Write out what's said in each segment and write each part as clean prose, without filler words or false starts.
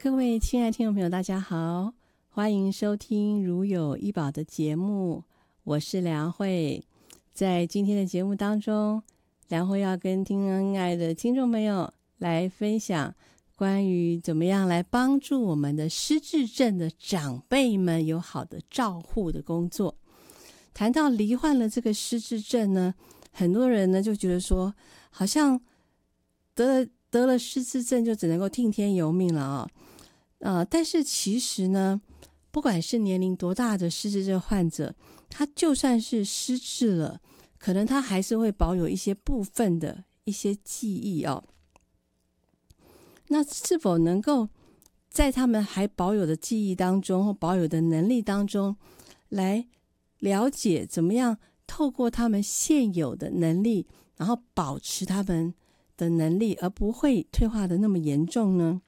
各位亲爱的听众朋友大家好，欢迎收听如有医保的节目，我是梁慧。在今天的节目当中，梁慧要跟亲爱的听众朋友来分享关于怎么样来帮助我们的失智症的长辈们有好的照护的工作。谈到罹患了这个失智症呢，很多人呢就觉得说好像得了失智症就只能够听天由命了但是其实呢，不管是年龄多大的失智症患者，他就算是失智了，可能他还是会保有一些部分的一些记忆那是否能够在他们还保有的记忆当中或保有的能力当中来了解怎么样透过他们现有的能力，然后保持他们的能力而不会退化的那么严重呢？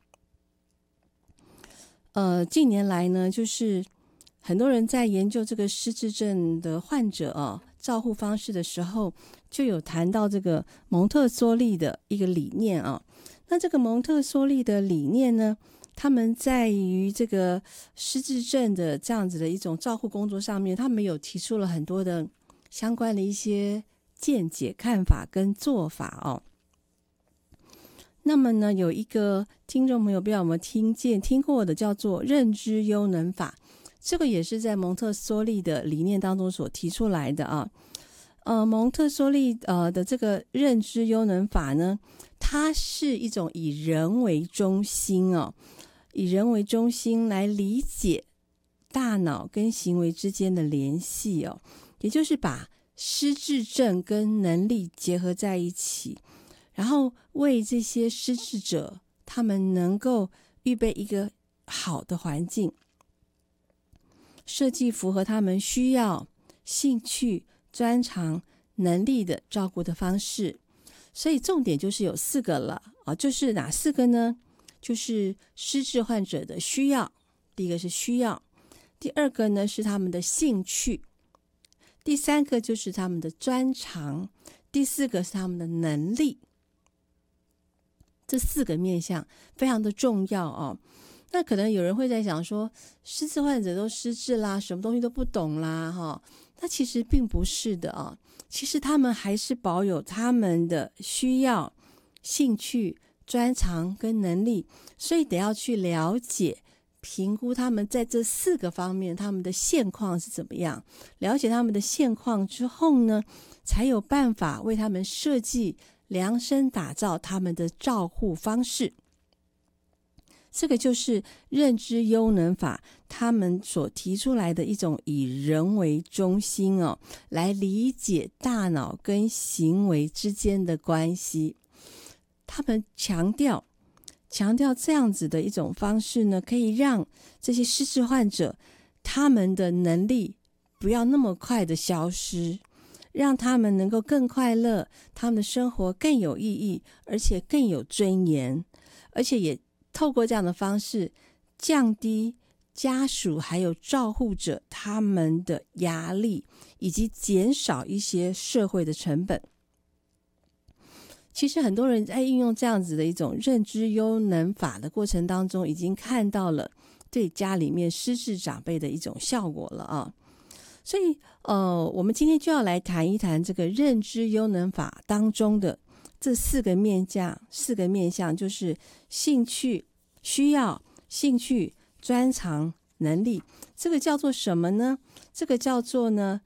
近年来呢，就是很多人在研究这个失智症的患者照护方式的时候，就有谈到这个蒙特梭利的一个理念那这个蒙特梭利的理念呢，他们在于这个失智症的这样子的一种照护工作上面，他们有提出了很多的相关的一些见解、看法跟做法那么呢，有一个听众朋友不知道有没有听过的，叫做认知优能法，这个也是在蒙特梭利的理念当中所提出来的蒙特梭利的这个认知优能法呢，它是一种以人为中心以人为中心来理解大脑跟行为之间的联系也就是把失智症跟能力结合在一起，然后为这些失智者他们能够预备一个好的环境，设计符合他们需要、兴趣、专长、能力的照顾的方式。所以重点就是有4个了就是哪4个呢？就是失智患者的需要，第一个是需要，第二个呢是他们的兴趣，第3个就是他们的专长，第4个是他们的能力。这4个面向非常的重要那可能有人会在想说，失智患者都失智啦，什么东西都不懂啦那其实并不是的其实他们还是保有他们的需要、兴趣、专长跟能力，所以得要去了解、评估他们在这4个方面他们的现况是怎么样。了解他们的现况之后呢，才有办法为他们设计、量身打造他们的照护方式。这个就是认知优能法他们所提出来的一种以人为中心来理解大脑跟行为之间的关系。他们强调这样子的一种方式呢，可以让这些失智患者他们的能力不要那么快的消失，让他们能够更快乐，他们的生活更有意义，而且更有尊严，而且也透过这样的方式降低家属还有照护者他们的压力，以及减少一些社会的成本。其实很多人在运用这样子的一种认知优能法的过程当中，已经看到了对家里面失智长辈的一种效果了所以我们今天就要来谈一谈这个认知优能法当中的这4个面向，就是兴趣、需要、兴趣、专长、能力。这个叫做什么呢？这个叫做呢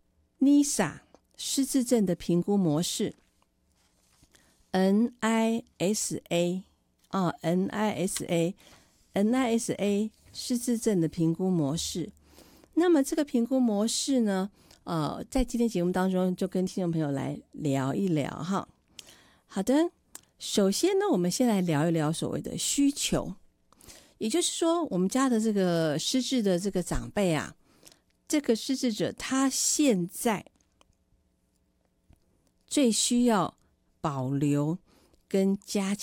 NISA 失智症的评估模式。NISA NISA 失智症的评估模式。那么这个评估模式呢在今天节目当中就跟听众朋友来聊一聊好的，首先呢，我们先来聊一聊所谓的需求。也就是说，我们家的这个失智的这个长辈这个失智者他现在最需要保留跟加强